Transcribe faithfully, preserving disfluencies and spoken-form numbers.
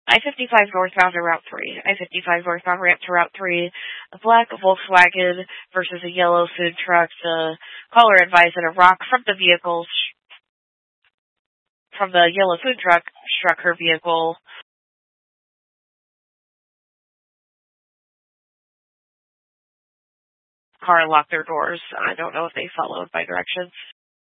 I fifty-five northbound to Route three. I fifty-five northbound ramp to Route three. A black Volkswagen versus a yellow food truck. The caller advised that a rock from the vehicle, from the yellow food truck, struck her vehicle. Car locked their doors. I don't know if they followed my directions.